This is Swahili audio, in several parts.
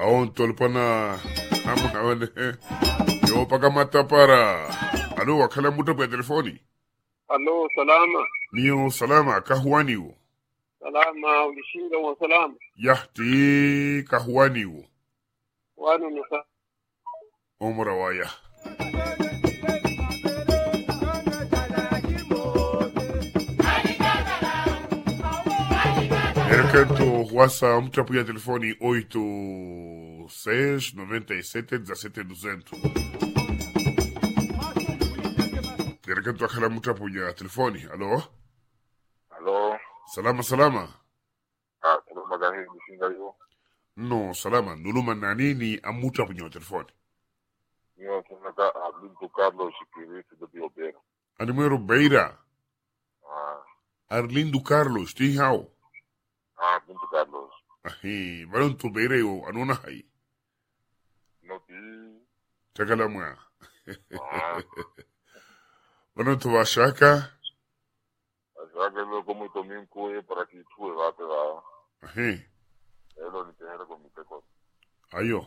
Aon tolpana amawale. Yo pakamata para. Alo wakala muta pa telefoni. Allo, salama. Niyo salama kahuani wo. Salama, ulishinda wa salama. Yahti kahuani wo. Wanu nisa. Omra waya. Ercanto WhatsApp mtapu ya telefoni 869717 Ercanto akala mtapu ya telefoni. Alo? Alo. Salama salama. Kuluma gahi bishinga yo. No, salama. Nuluma nanini amutapu ya telefoni. Niyo tunaka Arlindo Carlos Shikirisi de Biobera. Animero Beira. Arlindo Carlos, ti hao. Arlindo Carlos. Ahi, balon to Beira yo anuna hai. No ti. Chakala mwa. Balon to Washaka. Ashaka lo como también kue para que tú evate la. Ahi. Elo ni tehera con mi teco. Ayo.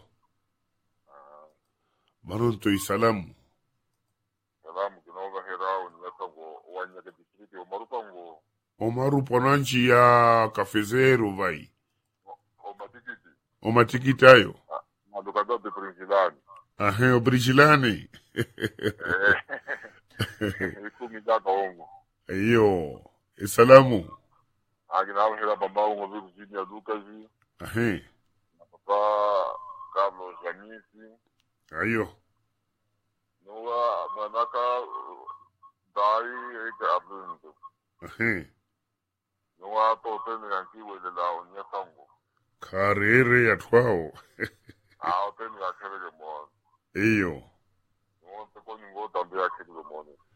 Balon to Isalamu. Salamu kinoga herao ni yata go wanya ke distrito o marupango. Omaru ponanchi ya kafezero vai. O matikiti. O matikiti ayo. Madukado de Princilani. Ahe, o Brigilani. Ikumi daka ongo. Ayo. Isalamu. Aginawa hera bamba ongo Virginia Lucasi. Ahe. Papa Carlos Ganisi. Ayo. Noa manaka dai eke Arlindo. Ahe. Noa to tene yankiwe le la onya tango. Karere ya twao. Tene ya kere mo. Ayo. Noa te koni ngo tambe ya kere mo.